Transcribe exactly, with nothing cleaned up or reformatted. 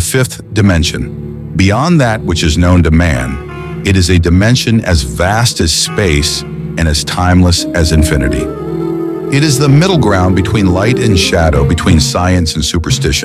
fifth dimension. Beyond that which is known to man, it is a dimension as vast as space and as timeless as infinity. It is the middle ground between light and shadow, between science and superstition.